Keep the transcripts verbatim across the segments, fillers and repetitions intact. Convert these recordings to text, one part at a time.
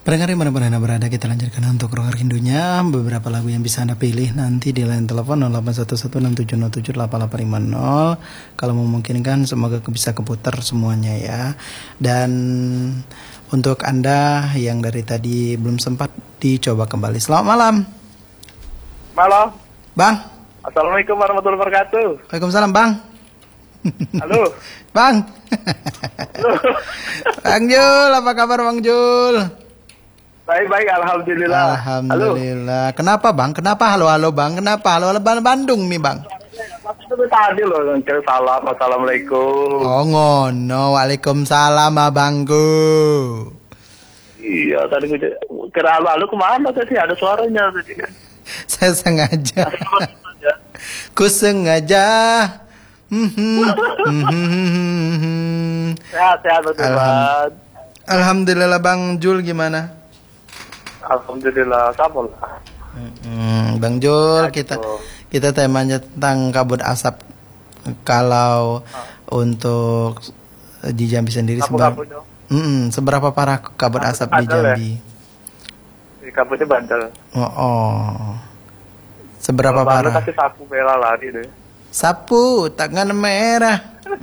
Barangkali mana-mana Anda berada, kita lanjutkan untuk Rocker Rindunya. Beberapa lagu yang bisa Anda pilih nanti di line telepon nol delapan satu satu enam tujuh nol tujuh delapan delapan lima nol. Kalau memungkinkan semoga bisa keputar semuanya ya. Dan untuk Anda yang dari tadi belum sempat, dicoba kembali. Selamat malam. Malam. Bang. Assalamualaikum warahmatullahi wabarakatuh. Waalaikumsalam, Bang. Halo. Bang. Halo. Bang Jul, apa kabar Bang Jul? Baik-baik, alhamdulillah. Alhamdulillah. Halo. Kenapa Bang? Kenapa halo-halo Bang? Kenapa halo-halo Bandung nih Bang? Tadi loh, salam, assalamualaikum. Oh ngono, waalaikumsalam abangku. Iya, tadi gue kira halo-halo kemana tadi? Ada suaranya tadi kan? Saya sengaja. Ku sengaja. Sehat-sehat betul. Alham- Alhamdulillah Bang Jul gimana? Alhamdulillah, sama lah. Hmm, Bang Jul, kita kita temanya tentang kabut asap. Kalau ah. untuk di Jambi sendiri seberapa, mm, seberapa parah kabut kabut asap di Jambi? Ya? Di kabutnya bandel. Oh, oh. Seberapa Bandel parah? Kasih sapu merah lari deh. Sapu tangan merah.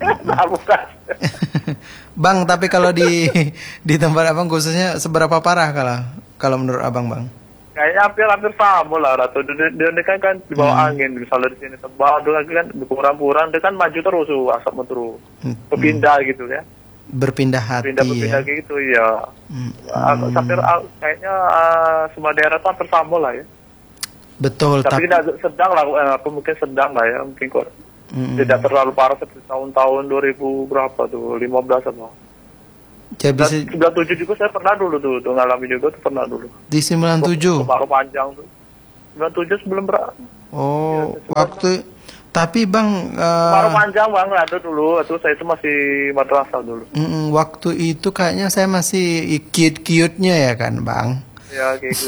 Bang, tapi kalau di di tempat abang khususnya seberapa parah kalau kalau menurut abang Bang? Kayaknya hampir-hampir sama lah, Ratu. Dia, dia, dia kan kan di bawah hmm. angin, misalnya di sini tebal, dia lagi kan kurang-kurang, dia kan maju terus, asap terus, hmm. berpindah gitu ya. Berpindah hati berpindah, berpindah ya. gitu ya. Hmm. Uh, hampir uh, kayaknya uh, semua daerah itu hampir sama lah ya. Betul. Tapi tidak sedang lah, uh, mungkin sedang lah ya, mungkin kok hmm. tidak terlalu parah seperti tahun-tahun dua ribu berapa tuh, lima belas atau Jadi sembilan puluh tujuh juga saya pernah dulu tuh, tuh ngalami juga tuh pernah dulu. Di sembilan puluh tujuh? Kemarau panjang tuh. sembilan puluh tujuh sebelum berapa? Oh, ya, waktu pernah. Tapi Bang uh, kemarau panjang Bang ada dulu, itu saya itu masih madrasah dulu. Mm, waktu itu kayaknya saya masih cute-cute-nya ya kan Bang? Ya gitu.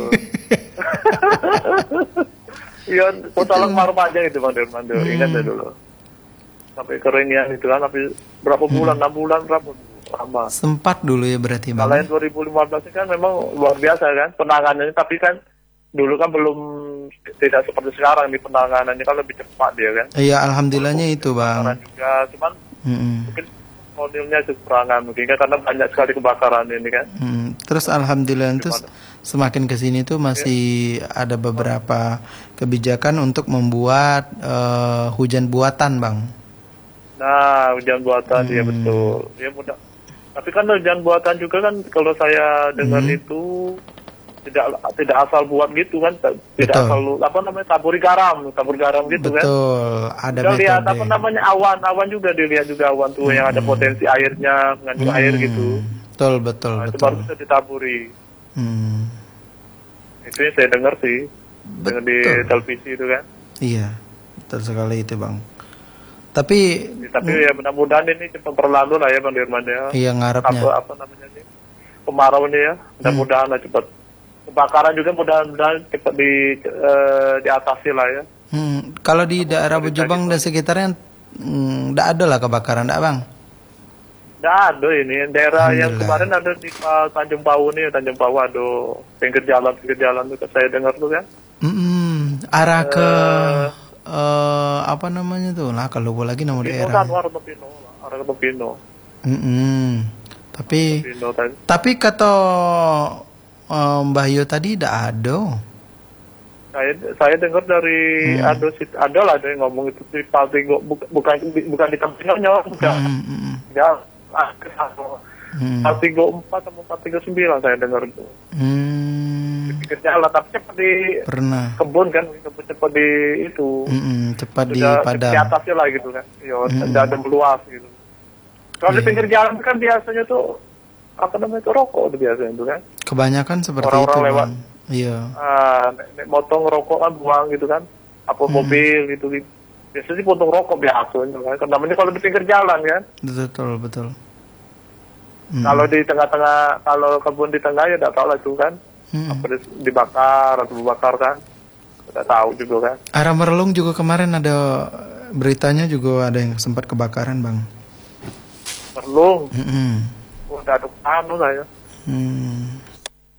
Iya, total kemarau panjang itu Bang Derman, hmm. ingat ya dulu. Sampai keringnya itu kan, tapi berapa bulan, enam hmm. bulan berapa? Lama. Sempat dulu ya berarti Bang. Kalau yang dua ribu lima belas kan memang luar biasa kan penanganannya, tapi kan dulu kan belum tidak seperti sekarang di penanganannya kan lebih cepat dia kan. Iya, alhamdulillahnya itu Bang. Juga cuman mm-hmm. mungkin modelnya kekurangan mungkin kan karena banyak sekali kebakaran ini kan. Mm. Terus alhamdulillah itu semakin kesini tuh masih ya. Ada beberapa kebijakan untuk membuat uh, hujan buatan Bang. Nah, hujan buatan hmm. ya betul. Ya mudah. Tapi kan hujan buatan juga kan kalau saya dengar hmm. itu tidak tidak asal buat gitu kan, tidak betul. Asal apa namanya taburi garam, tabur garam gitu betul. Kan. Betul. Ada metode. Lihat apa namanya awan-awan juga dilihat juga awan tuh hmm. yang ada potensi airnya mengandung hmm. air gitu. Betul betul nah, betul. Itu baru bisa ditaburi. Hmm. Itu yang saya dengar sih. Dengar di televisi itu kan. Iya. Betul sekali itu Bang. Tapi ya, tapi ya mudah-mudahan ini cepat berlalu lah ya Bang Dirman ya. Iya ngarepnya. Apa, apa namanya ini kemarau ini ya, mudah-mudahan hmm. lah cepat. Kebakaran juga mudah-mudahan cepat di uh, diatasi lah ya. Hmm. Kalau di apa daerah Bojobang dan sekitarnya tidak hmm, ada lah kebakaran, tidak Bang? Tidak ada ini daerah yang kemarin ada di uh, Tanjung Pau nih, Tanjung Pau ada pinggir jalan pinggir jalan tuh saya dengar tuh kan. Hmm, arah ke uh, Uh, apa namanya tuh lah kalau lupa lagi nama daerah. Arah ke Pino, arah ke Pino. Mm-hmm. Tapi Pino, tapi kata um, Mbah Yo tadi tidak ada. Saya saya dengar dari hmm. ada ada lah ada yang ngomong itu di Paltigo bukan bukan di Tampinonya bukan. Mm-hmm. Ya, hmm. Paltigo empat atau Paltigo sembilan saya dengar itu. Hmm. Jalan tapi cepat di pernah kebun kan cepat, cepat di itu mm-hmm, cepat di padang di atasnya lah gitu kan ya mm-hmm. ada meluas gitu kalau yeah. di pinggir jalan kan biasanya tuh apa namanya itu rokok tuh biasanya itu kan kebanyakan seperti orang-orang itu lewat iya ah nek motong rokok kan buang gitu kan apa mm-hmm. mobil gitu gitu biasanya sih potong rokok biasanya kan karena namanya kalau di pinggir jalan kan betul betul mm. Kalau di tengah-tengah kalau kebun di tengah ya tidak tahu lah itu kan Hmm. apa dibakar atau dibakar kan tidak tahu juga kan. Arah Merlung juga kemarin ada beritanya juga ada yang sempat kebakaran Bang. Merlung? Mm-hmm. Oh, ada anu saya. Hmm.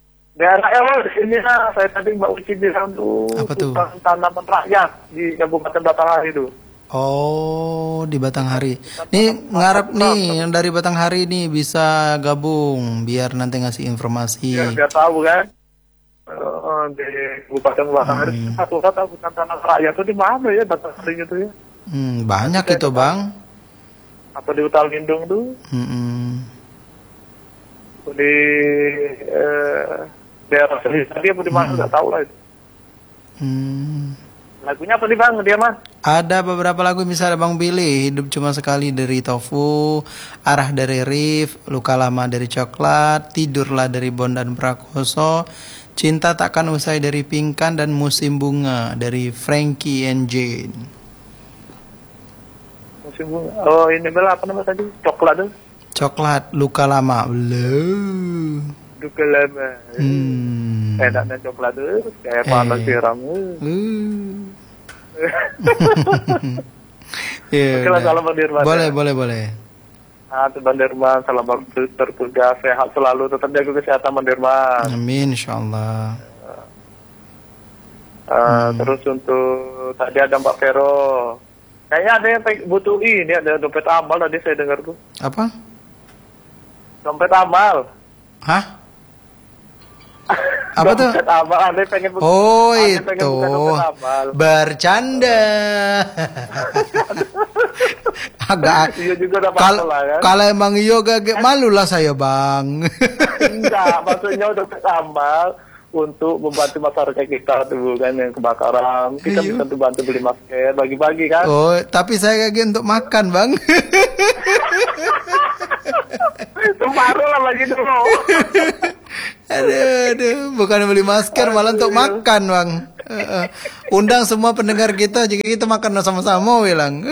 Daerah Ewal di sini lah, saya tadi Mbak Uci bilang tuh, Apa tuh? hutan tanaman rakyat di Kabupaten Batanghari itu. Oh, di Batanghari. Nih ngarep nih yang dari Batanghari nih bisa gabung biar nanti ngasih informasi. Ya, biar tahu kan. Uh, di Kabupaten Batanghari hmm. satu kata hutan tanaman rakyat itu di mana ya Batanghari itu ya? Hmm, banyak itu bang. Apa di hutan lindung tuh? Hmm. Di eh, daerah sendiri tadi apa di mana nggak hmm. tahu lah itu. Hmm. Lagunya apa nih bang dia mah? Ada beberapa lagu misalnya bang pilih Hidup Cuma Sekali dari Tofu, Arah dari Rif, Luka Lama dari Coklat, Tidurlah dari Bondan Prakoso, Cinta Takkan Usai dari Pinkan, dan Musim Bunga dari Frankie and Jane. Musim Bunga. Oh ini bela apa nama tadi? Coklat tuh. Coklat, Luka Lama. Belum. Luka Lama. Hmm. Enaknya coklat tuh kayak panas eh. siram. Uh. Ya, oke lah, salam Bang Dirman. Boleh, ya. boleh, boleh. Ah, Bang Dirman, salam tertugas, sehat selalu, tetap jaga kesehatan Bang Dirman. Amin, insyaallah. Uh, hmm. Terus untuk tadi ada Mbak Vero. Kayaknya ada yang butuh ini, ada dompet amal tadi saya dengar tuh. Apa? Dompet amal. Hah? Apa tuh? Amal, ada pengen buka, oh ada itu pengen buka bercanda. Agak. Iya juga Kalau kan? Kalau emang iyo gak malu lah saya bang. Enggak, maksudnya udah amal untuk membantu masyarakat kita tuh kan yang kebakaran. Kita Iyo. bisa tuh bantu beli masker, bagi-bagi kan. Oh, tapi saya kayak untuk makan bang. Separuh lah lagi dulu. Aduh, aduh, bukan beli masker, malah untuk makan bang. Uh, uh. Undang semua pendengar kita, jika kita makan sama-sama, bilang.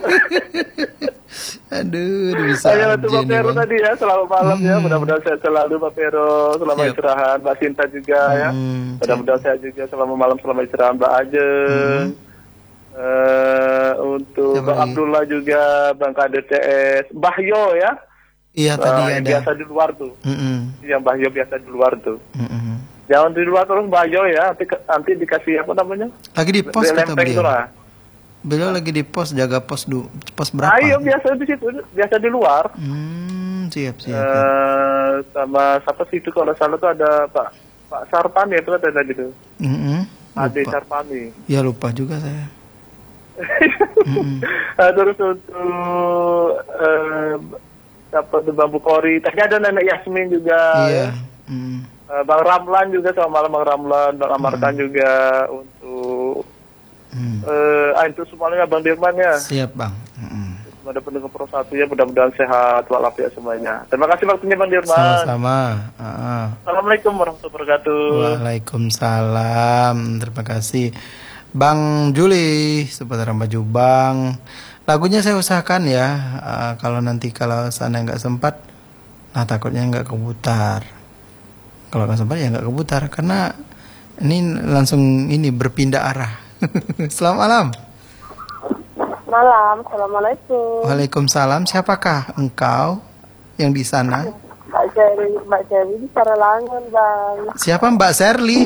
Aduh, bisa aja aja Mbak nih Vero bang. tadi ya, selamat malam Hmm. ya. Mudah-mudahan sehat selalu Mbak Vero, selamat Siap. istirahat. Mbak Sinta juga ya. Hmm, Mudah-mudahan sehat juga, selamat malam, selamat istirahat Mbak Ajeng. Hmm. Uh, untuk Siapa Bang lagi? Abdullah juga, Bang K D T S, Bahyo ya. Iya tadi Uh, yang ada. biasa di luar tuh. Mm-mm. Yang Bahyo biasa di luar tuh. Mm-mm. Jangan di luar terus Bahyo ya, nanti, nanti dikasih apa namanya? Lagi di pos kata Lempeng beliau. tuh lah. Beliau lagi di pos, jaga pos du, pos berapa? Ayo biasa di situ, biasa di luar. Hmm, siap siap. Uh, sama siapa sih itu kalau salah tuh ada Pak Pak Sarpani itu ada gitu. Mm-mm. Ade Lupa. Sarpani. Ya lupa juga saya. Mm-mm. uh, terus untuk uh, dapat bambu kori. Tadi ada nenek Yasmin juga. Iya. Ya. Mm. Uh, Bang Ramlan juga sama malam Bang Ramlan, Bang Amarkan mm. juga untuk Mm. uh, ah, itu semuanya Bang Dirman ya. Siap bang. Mm-mm. Ada pendengar Pro satu ya, mudah-mudahan sehat walafiat semuanya. Terima kasih waktunya Bang Dirman. Sama-sama. Uh-uh. Assalamualaikum warahmatullahi wabarakatuh. Waalaikumsalam. Terima kasih. Bang Juli, seputar baju bang. Lagunya saya usahakan ya. Uh, kalau nanti kalau sana nggak sempat, nah takutnya nggak keputar. Kalau nggak sempat ya nggak keputar karena ini langsung ini berpindah arah. Selamat malam. Malam, assalamualaikum. Waalaikumsalam. Siapakah engkau yang di sana? Mbak Jerry, Mbak Jerry di Saralangun bang. Siapa Mbak Serly?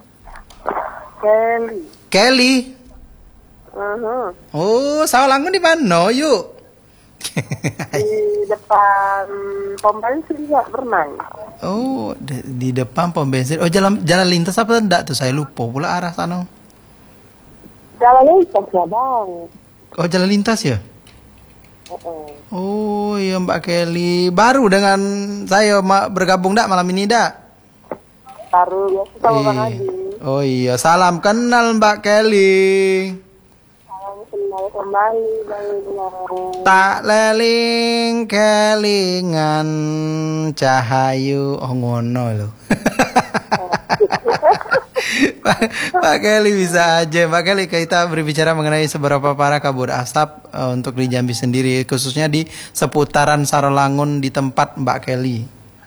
Kelly. Kelly. Uh-huh. Oh, Sawalangun di mana? Yuk. Di depan pom bensin ya pernah. Oh, di, di depan pom bensin. Oh, jalan jalan lintas apa enggak tuh? Saya lupa pula arah sana. Jalan lintas ya bang. Oh, jalan lintas ya? Uh-uh. Oh, iya Mbak Kelly. Baru dengan saya ma- bergabung dak malam ini dak? Baru biasa sama Bang Iya. Adi. Oh iya, salam kenal Mbak Kelly. Salam kenal kembali bang. Tak leling kelingan cahayu. Oh ngono lho. Pak, Pak Kelly bisa aja. Pak Kelly, kita berbicara mengenai seberapa parah kabut asap uh, untuk di Jambi sendiri, khususnya di seputaran Saralangun di tempat Mbak Kelly.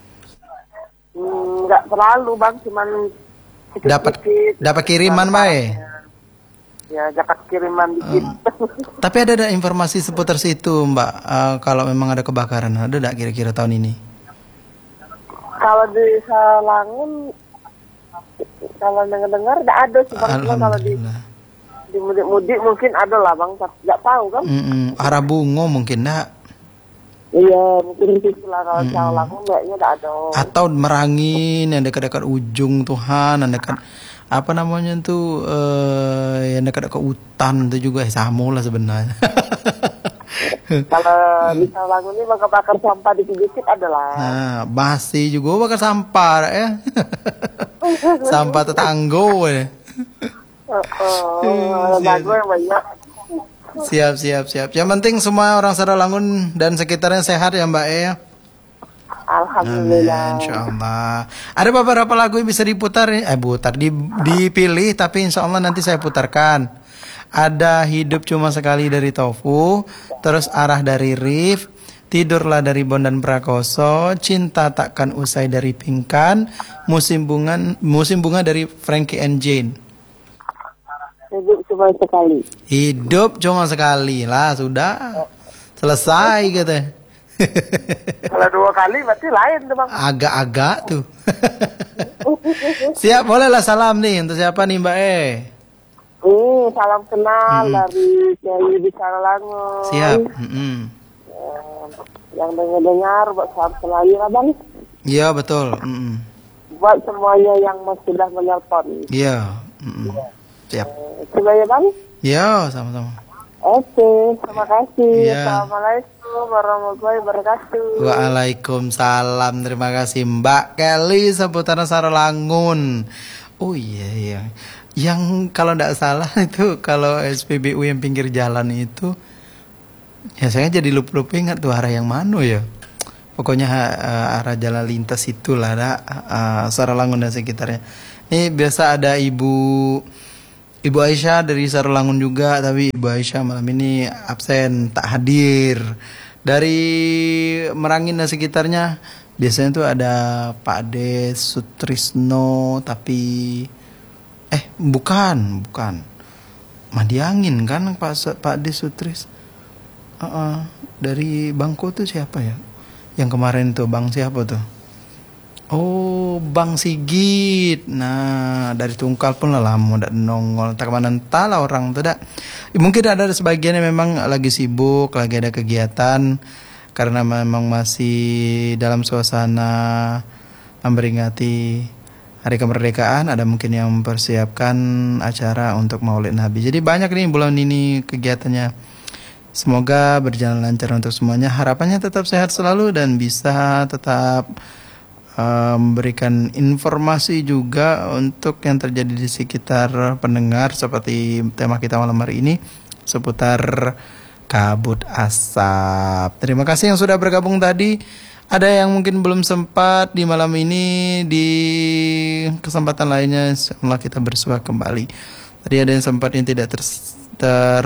Hmm, nggak terlalu bang, cuman Dapat dapat kiriman bae. Ya dapat kiriman dikit. Um, tapi ada ada informasi seputar situ Mbak. Uh, kalau memang ada kebakaran, ada enggak kira-kira tahun ini? Kalau di Saralangun Kalau dengar-dengar tidak ada sih bang. Cuma kalau di di mudik-mudik mungkin ada lah bang. Tidak tahu kan? Mm-mm. Arah Bungo mungkin enggak? Iya mungkin di situ lah. Kalau Cawang Langun kayaknya tidak ada. Atau Merangin yang dekat-dekat ujung Tuhan, yang dekat apa namanya tuh uh, yang dekat-dekat hutan itu juga sama lah sebenarnya. Kalau di Cawang ini bakar-bakar sampah di pinggir adalah. Nah, masih juga bakar sampah ya. Sampah tetanggo ya. Oh, bagus yang banyak. Siap, siap, siap. Yang penting semua orang Saralangun dan sekitarnya sehat ya Mbak ya. Alhamdulillah. Insyaallah. Ada beberapa lagu yang bisa diputar, eh putar, dipilih, tapi insya Allah nanti saya putarkan. Ada Hidup Cuma Sekali dari Tofu, terus Arah dari Rif, Tidurlah dari Bondan Prakoso, Cinta Takkan Usai dari Pinkan, Musim Bunga, Musim Bunga dari Frankie and Jane. Hidup Cuma Sekali. Hidup Cuma Sekali lah, sudah selesai gitu. Kalau dua kali berarti lain tuh bang. Agak-agak tuh. Siap, bolehlah salam nih untuk siapa nih Mbak E? Hmm, salam kenal Hmm. dari Kiai di Saralangun. Siap. Mm-mm. Eh, yang dengar-dengar buat salam selalu lah bang. Iya betul. Mm-mm. Buat semuanya yang masih sudah menelpon. Iya. Mm-mm. Siap. Eh, Coba ya bang. Iya, sama-sama. Oke, terima kasih. Iya. Assalamualaikum warahmatullahi wabarakatuh. Waalaikumsalam. Terima kasih Mbak Kelly seputaran Saralangun. Oh iya iya. Yang kalau tidak salah itu kalau S P B U yang pinggir jalan itu, ya saya jadi lupa-lupa ingat tuh arah yang mana ya. Pokoknya uh, arah jalan lintas itulah ada uh, Saralangun dan sekitarnya. Ini biasa ada ibu Ibu Aisyah dari Saralangun juga, tapi Ibu Aisyah malam ini absen, tak hadir. Dari Merangin dan sekitarnya biasanya tuh ada Pak Des Sutrisno, tapi eh bukan, bukan. Madiangin kan Pak Pak Des Sutris. Uh-uh. Dari Bangko tuh siapa ya? Yang kemarin tuh Bang siapa tuh? Oh, Bang Sigit. Nah, dari Tungkal pun lah lama udah nongol. Tak kemana entah lah orang tuh dah. Mungkin ada sebagian yang memang lagi sibuk, lagi ada kegiatan karena memang masih dalam suasana memperingati Hari Kemerdekaan. Ada mungkin yang mempersiapkan acara untuk Maulid Nabi. Jadi banyak nih bulan ini kegiatannya. Semoga berjalan lancar untuk semuanya. Harapannya tetap sehat selalu dan bisa tetap memberikan informasi juga untuk yang terjadi di sekitar pendengar seperti tema kita malam hari ini seputar kabut asap. Terima kasih yang sudah bergabung tadi. Ada yang mungkin belum sempat di malam ini, di kesempatan lainnya insyaallah kita bersua kembali. Tadi ada yang sempat yang tidak ter, ter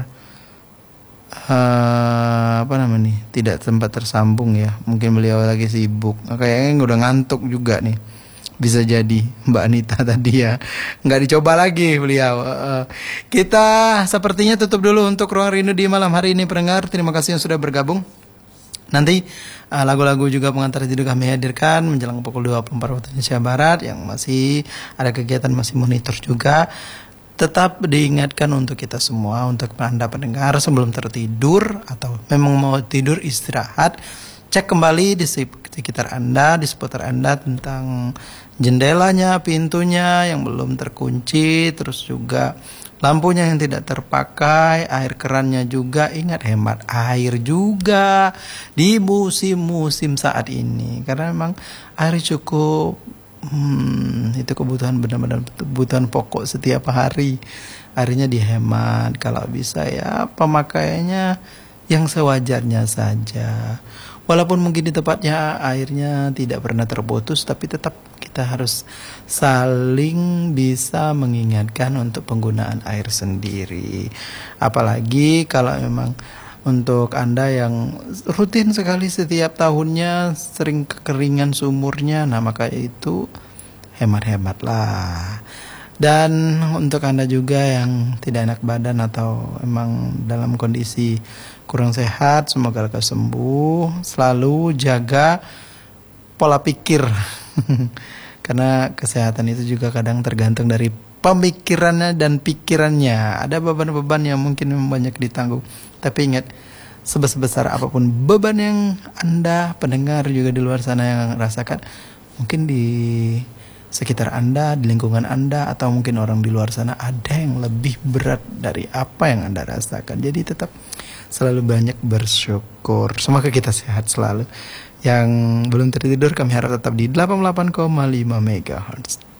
Uh, apa namanya nih tidak sempat tersambung ya, mungkin beliau lagi sibuk, kayaknya udah ngantuk juga nih, bisa jadi Mbak Anita tadi ya nggak dicoba lagi beliau. Uh, kita sepertinya tutup dulu untuk Ruang Rindu di malam hari ini pendengar. Terima kasih yang sudah bergabung. Nanti uh, lagu-lagu juga pengantar tidur kami hadirkan menjelang pukul dua puluh empat waktu Indonesia Barat. Yang masih ada kegiatan masih monitor juga. Tetap diingatkan untuk kita semua, untuk Anda pendengar sebelum tertidur atau memang mau tidur istirahat, cek kembali di sekitar Anda, di seputar Anda tentang jendelanya, pintunya yang belum terkunci, terus juga lampunya yang tidak terpakai, air kerannya juga. Ingat hemat air juga di musim-musim saat ini karena memang air cukup. Hmm, itu kebutuhan benar-benar kebutuhan pokok setiap hari. Airnya dihemat, kalau bisa ya pemakaiannya yang sewajarnya saja. Walaupun mungkin di tempatnya airnya tidak pernah terputus, tapi tetap kita harus saling bisa mengingatkan untuk penggunaan air sendiri. Apalagi kalau memang untuk Anda yang rutin sekali setiap tahunnya sering kekeringan sumurnya, nah maka itu hemat-hematlah. Dan untuk Anda juga yang tidak enak badan atau emang dalam kondisi kurang sehat, semoga lekas sembuh. Selalu jaga pola pikir. Karena kesehatan itu juga kadang tergantung dari pemikirannya dan pikirannya. Ada beban-beban yang mungkin banyak ditanggung. Tapi ingat, sebesar apapun beban yang Anda pendengar juga di luar sana yang rasakan, mungkin di sekitar Anda, di lingkungan Anda, atau mungkin orang di luar sana ada yang lebih berat dari apa yang Anda rasakan. Jadi tetap selalu banyak bersyukur. Semoga kita sehat selalu. Yang belum tertidur kami harap tetap di delapan puluh delapan koma lima megahertz.